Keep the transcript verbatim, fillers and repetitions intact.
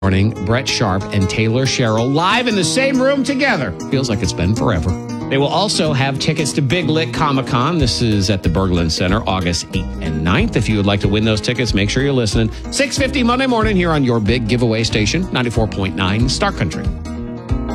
Morning, Brett Sharp and Taylor Sherrill live in the same room together. Feels like it's been forever. They will also have tickets to Big Lit Comic-Con. This is at the Berglund Center, August eighth and ninth. If you would like to win those tickets, make sure you're listening. six fifty Monday morning here on your big giveaway station, ninety-four point nine Star Country.